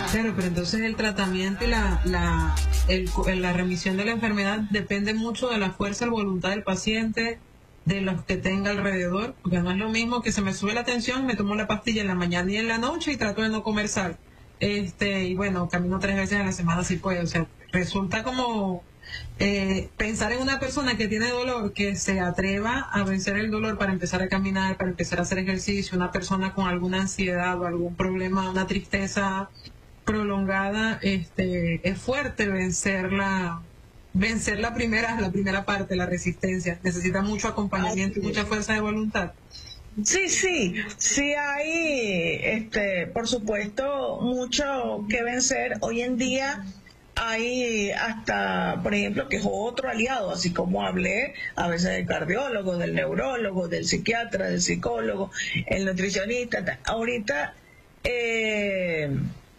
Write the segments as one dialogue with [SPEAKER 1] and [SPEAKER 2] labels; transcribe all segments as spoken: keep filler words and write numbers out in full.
[SPEAKER 1] Claro, pero entonces el tratamiento y la, la, el, la remisión de la enfermedad depende mucho de la fuerza y voluntad del paciente, de los que tenga alrededor, porque no es lo mismo que se me sube la tensión, me tomo la pastilla en la mañana y en la noche y trato de no comer sal. Este, y bueno, camino tres veces a la semana si puedo. O sea, resulta como eh, pensar en una persona que tiene dolor, que se atreva a vencer el dolor para empezar a caminar, para empezar a hacer ejercicio, una persona con alguna ansiedad o algún problema, una tristeza prolongada, este, es fuerte vencer la, vencer la primera, la primera parte, la resistencia. Necesita mucho acompañamiento y mucha fuerza de voluntad.
[SPEAKER 2] Sí, sí, sí hay, este, por supuesto, mucho que vencer. Hoy en día hay hasta, por ejemplo, que es otro aliado, así como hablé a veces del cardiólogo, del neurólogo, del psiquiatra, del psicólogo, el nutricionista. Ahorita eh,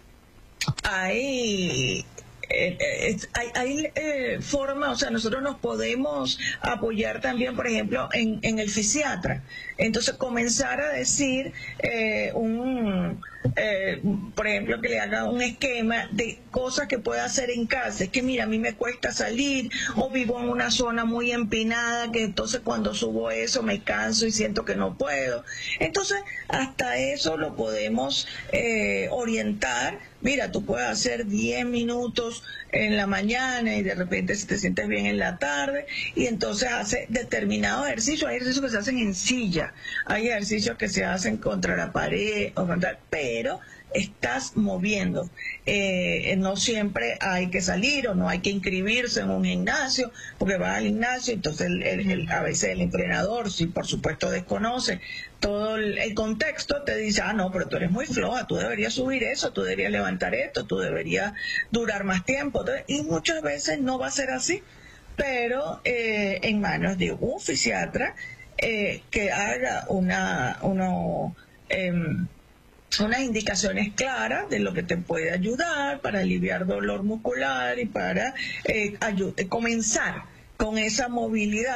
[SPEAKER 2] hay eh, eh, hay, hay eh, forma, o sea, nosotros nos podemos apoyar también, por ejemplo, en, en el fisiatra. Entonces, comenzar a decir eh, un, eh, por ejemplo, que le haga un esquema de cosas que pueda hacer en casa. Es que, mira, a mí me cuesta salir, o vivo en una zona muy empinada, que entonces cuando subo eso me canso y siento que no puedo. Entonces, hasta eso lo podemos eh, orientar. Mira, tú puedes hacer diez minutos en la mañana y de repente si te sientes bien en la tarde, y entonces hace determinados ejercicios. Hay ejercicios que se hacen en silla, hay ejercicios que se hacen contra la pared, o contra, pero estás moviendo. Eh, no siempre hay que salir o no hay que inscribirse en un gimnasio, porque vas al gimnasio, entonces el, el, el, a veces el entrenador, si por supuesto desconoce todo el, el contexto, te dice, ah, no, pero tú eres muy floja, tú deberías subir eso, tú deberías levantar esto, tú deberías durar más tiempo. Entonces, y muchas veces no va a ser así, pero eh, en manos de un fisiatra eh, que haga una, uno, eh, unas indicaciones claras de lo que te puede ayudar para aliviar dolor muscular y para eh, comenzar con esa movilidad.